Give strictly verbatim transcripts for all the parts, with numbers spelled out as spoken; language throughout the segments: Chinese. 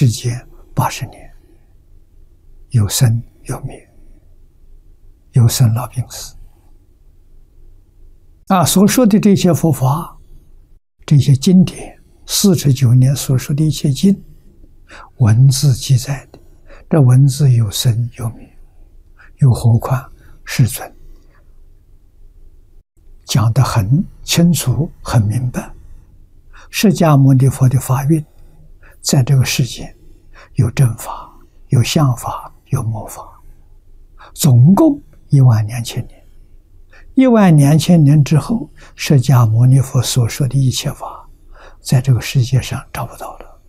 世间八十年，有生有灭，有生老病死。啊，所说的这些佛法，这些经典，四十九年所说的一切经，文字记载的，这文字有生有灭，又何况世尊讲得很清楚、很明白。释迦牟尼佛的法运，在这个世间有正法、有相法、有末法，总共一万两千年。一万两千年之后，释迦牟尼佛所说的一切法，在这个世界上找不到了，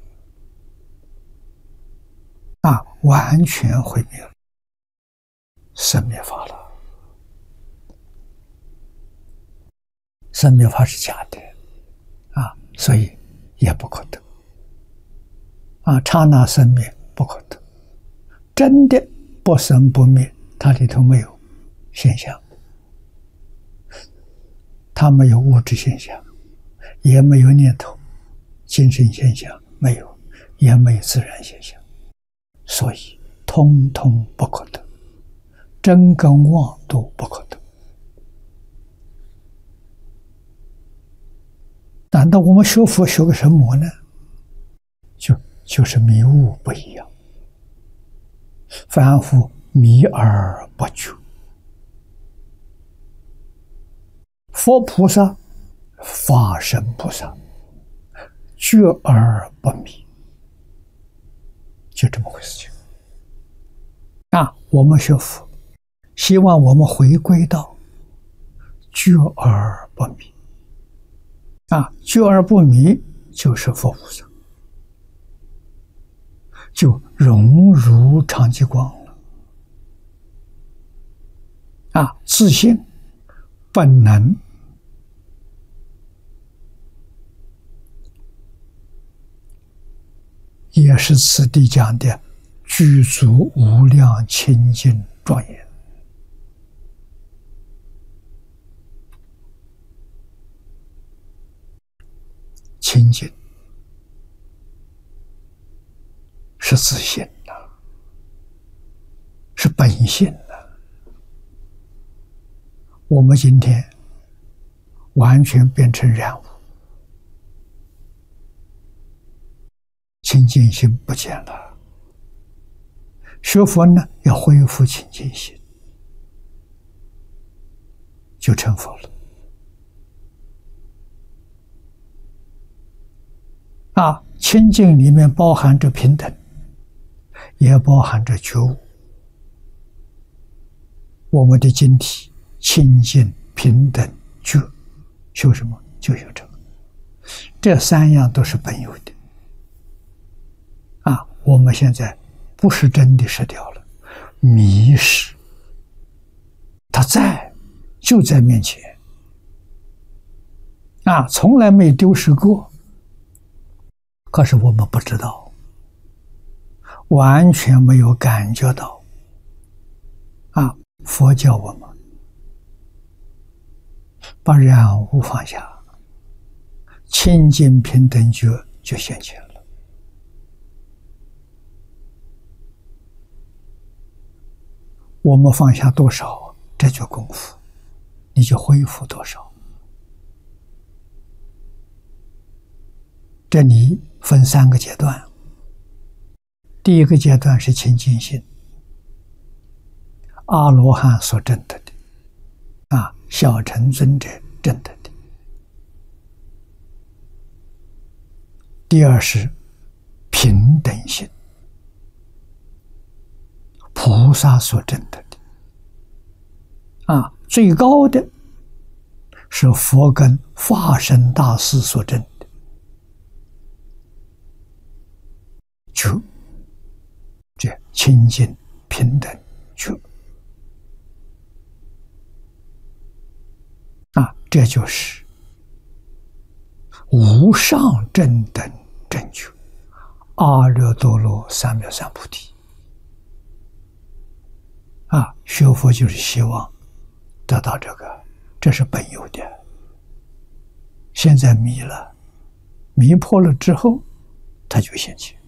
啊，完全毁灭了，生灭法了。生灭法是假的，啊，所以也不可得。啊，刹那生灭不可得，真的不生不灭，它里头没有现象。它没有物质现象，也没有念头，精神现象没有，也没有自然现象，所以通通不可得，真跟妄都不可得。难道我们学佛学个什么呢？就就是迷悟不一样，凡夫迷而不觉。佛菩萨、法身菩萨觉而不迷，就这么回事情。啊，我们学佛，希望我们回归到觉而不迷。啊，觉而不迷就是佛菩萨，就融入常寂光了。啊，自信、本能。也是此地讲的具足无量清净庄严。清净是自性的，是本性的。我们今天完全变成染污，清净心不见了。学佛呢，要恢复清净心，就成佛了。啊，清净里面包含着平等，也包含着觉悟。我们的经体清净、平等、觉，修什么？就修这个。这三样都是本有的。啊，我们现在不是真的失掉了，迷失，它在，就在面前，啊，从来没丢失过，可是我们不知道，完全没有感觉到。啊，佛教我们把染污放下，清净平等觉就现前了。我们放下多少，这就功夫，你就恢复多少。这里分三个阶段，第一个阶段是清净心，阿罗汉所证得的，啊，小乘尊者证得的。第二是平等心，菩萨所证得的，啊，最高的是佛跟法身大士所证的，觉，这清净平等觉，啊，这就是无上正等正觉，阿耨多罗三藐三菩提。啊，学佛就是希望得到这个，这是本有的。现在迷了，迷破了之后，它就现前。